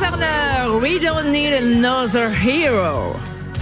Turner, We Don't Need Another Hero.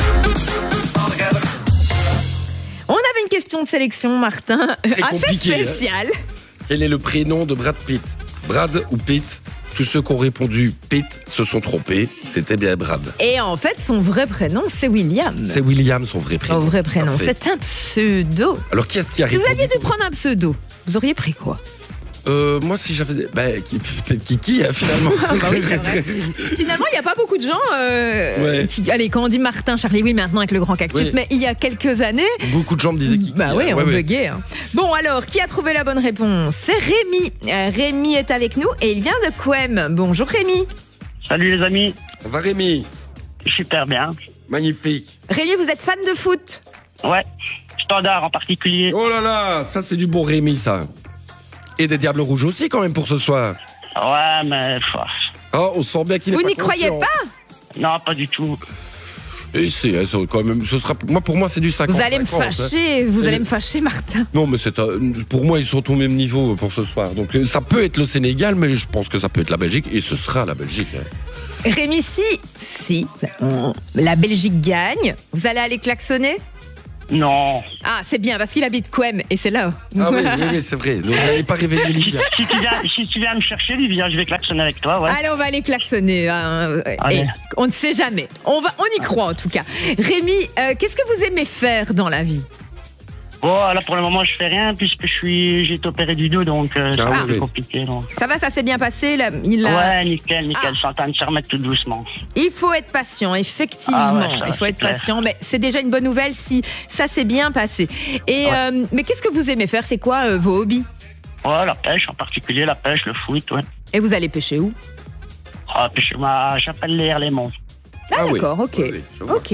On avait une question de sélection, Martin, assez spéciale. Quel est le prénom de Brad Pitt? Brad ou Pitt? Tous ceux qui ont répondu Pitt se sont trompés. C'était bien Brad. Et en fait, son vrai prénom, c'est William. C'est William, son vrai prénom. Son vrai prénom, c'est un pseudo. Alors, qui est-ce qui a répondu? Vous aviez dû prendre un pseudo. Vous auriez pris quoi? Moi, si j'avais... peut-être Kiki, finalement. Bah oui, c'est vrai. Finalement, il n'y a pas beaucoup de gens qui... Allez, quand on dit Martin, Charlie, oui, maintenant avec le grand cactus, mais il y a quelques années... Beaucoup de gens me disaient Kiki. Bah oui, on buguait. Hein. Bon, alors, qui a trouvé la bonne réponse? C'est Rémi. Rémi est avec nous et il vient de Couem. Bonjour Rémi. Salut les amis. Ça va Rémi? Super bien. Magnifique. Rémi, vous êtes fan de foot? Ouais, Standard en particulier. Oh là là, ça c'est du bon Rémi, ça. Et des Diables Rouges aussi quand même pour ce soir. Ouais, mais... Oh, on sent bien qu'il est Vous pas n'y croyez confiant. pas? Non, pas du tout. Et c'est quand même... Pour moi, c'est du 50. Vous allez me fâcher, allez me fâcher, Martin. Non, mais pour moi, ils sont au même niveau pour ce soir. Donc ça peut être le Sénégal, mais je pense que ça peut être la Belgique, et ce sera la Belgique. Rémi, si la Belgique gagne, vous allez aller klaxonner? Non. Ah, c'est bien, parce qu'il habite Couem, et c'est là. Ah oui, c'est vrai. Vous n'allez pas réveiller Livia. Si tu viens me chercher, Livia, je vais klaxonner avec toi. Ouais. Allez, on va aller klaxonner. Et on ne sait jamais. On y croit, en tout cas. Rémi, qu'est-ce que vous aimez faire dans la vie? Bon, là, pour le moment, je fais rien, puisque j'ai été opéré du dos, donc c'est compliqué. Donc. Ça s'est bien passé là, Ouais, nickel. Je suis en train de se remettre tout doucement. Il faut être patient, effectivement. Il faut être patient, mais c'est déjà une bonne nouvelle si ça s'est bien passé. Et mais qu'est-ce que vous aimez faire? C'est quoi vos hobbies? Ouais, la pêche, en particulier la pêche, le foot, ouais. Et vous allez pêcher où? Pêcher, j'appelle les monts. Ah d'accord, ok. Ok.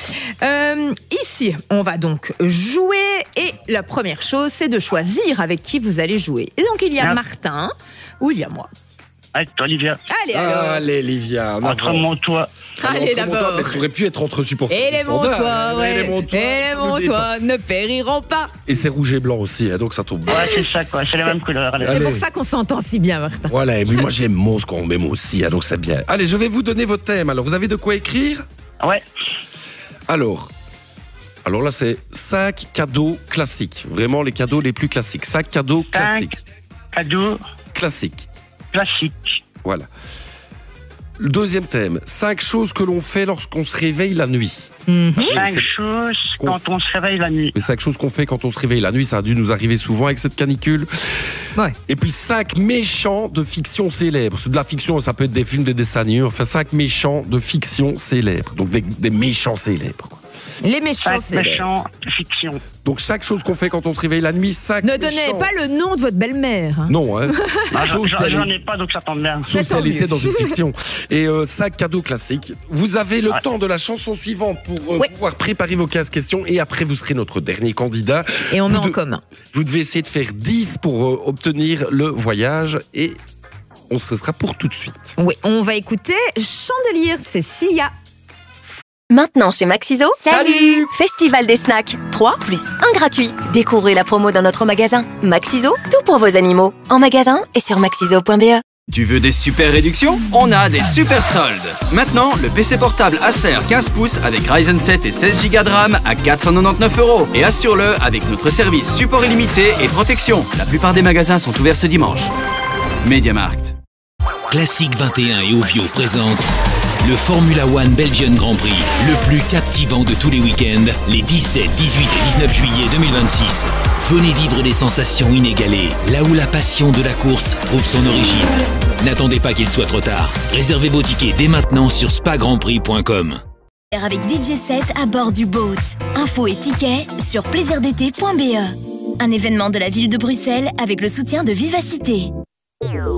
Ici, on va donc jouer et la première chose, c'est de choisir avec qui vous allez jouer. Et donc, il y a Martin ou il y a moi. Avec toi, Livia. Allez, alors. Allez, Livia. Entre mon toit. Allez, d'abord. Mais ça aurait pu être entre supporters. Et les montois, ne périront pas. Et c'est rouge et blanc aussi, donc ça tombe bien. Ouais, c'est ça, quoi. C'est la même couleur. C'est pour ça qu'on s'entend si bien, Martin. Voilà, et moi j'aime Mons quand on met moi aussi, donc c'est bien. Allez, je vais vous donner votre thème. Alors, vous avez de quoi écrire? Ouais. Alors là, c'est 5 cadeaux classiques. Vraiment les cadeaux les plus classiques. 5 cadeaux classiques. 5 cadeaux classiques. Classiques. Voilà. Le deuxième thème, 5 choses que l'on fait lorsqu'on se réveille la nuit. 5 choses quand on se réveille la nuit. 5 choses qu'on fait quand on se réveille la nuit, ça a dû nous arriver souvent avec cette canicule. Ouais. Et puis 5 méchants de fiction célèbres. De la fiction, ça peut être des films, des dessins animés. Enfin, 5 méchants de fiction célèbres. Donc des méchants célèbres. Les méchants, c'est méchants de fiction. Donc chaque chose qu'on fait quand on se réveille la nuit, 5 Ne donnez pas le nom de votre belle-mère. Hein. Non, hein. J'en ai pas, donc ça tombe bien. Sauf si elle était dans une fiction. Et 5 cadeaux classiques. Vous avez le temps de la chanson suivante pour pouvoir préparer vos 15 questions. Et après, vous serez notre dernier candidat. Et on met en commun. Vous devez essayer de faire 10 pour obtenir le voyage. Et on se sera pour tout de suite. Oui, on va écouter Chandelier, c'est Sia. Maintenant chez Maxiso, salut! Festival des snacks, 3 plus 1 gratuit. Découvrez la promo dans notre magasin. Maxiso, tout pour vos animaux. En magasin et sur maxiso.be. Tu veux des super réductions? On a des super soldes. Maintenant, le PC portable Acer 15 pouces avec Ryzen 7 et 16 Go de RAM à 499 €. Et assure-le avec notre service support illimité et protection. La plupart des magasins sont ouverts ce dimanche. MediaMarkt. Classique 21 et Ovio présente le Formula One Belgian Grand Prix, le plus captivant de tous les week-ends, les 17, 18 et 19 juillet 2026. Venez vivre des sensations inégalées, là où la passion de la course trouve son origine. N'attendez pas qu'il soit trop tard. Réservez vos tickets dès maintenant sur spagrandprix.com. Avec DJ7 à bord du boat. Infos et tickets sur plaisirdété.be. Un événement de la ville de Bruxelles avec le soutien de Vivacité.